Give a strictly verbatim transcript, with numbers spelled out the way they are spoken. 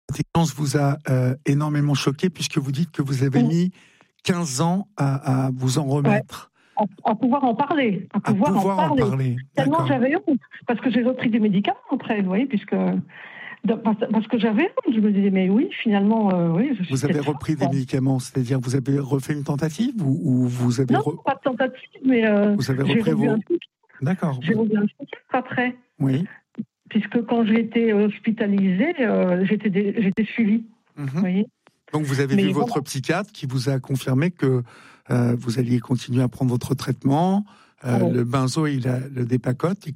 Cette expérience vous a euh, énormément choqué puisque vous dites que vous avez Oui. mis quinze ans à, à vous en remettre. À, à pouvoir en parler. À À pouvoir, pouvoir en en parler. parler. Tellement D'accord. j'avais honte. Parce que j'ai repris des médicaments après, vous voyez, puisque. de- Parce, parce que j'avais honte. Je me disais, mais oui, finalement, euh, oui. Je suis Vous avez peut-être repris folle, des médicaments, c'est-à-dire vous avez refait une tentative ou, ou vous avez non, re- pas de tentative, mais euh, vous avez j'ai repris revu vos. un truc. D'accord. J'ai revu un psychiatre après. Oui. Puisque quand j'ai été hospitalisée, euh, j'étais, dé- j'étais suivie. Mhm. Vous voyez. Donc vous avez Mais vu votre voilà. psychiatre qui vous a confirmé que euh, vous alliez continuer à prendre votre traitement. Euh, Ah ouais. le benzo, il a le dépacote.